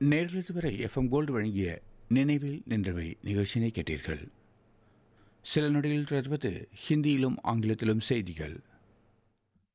நேரில் வரை FM gold வழங்கிய நினைவில் நின்றவை நிகழ்ச்சியினை கேட்டீர்கள். சில நொடியில் தொடர்வது ஹிந்தியிலும் ஆங்கிலத்திலும் செய்திகள்.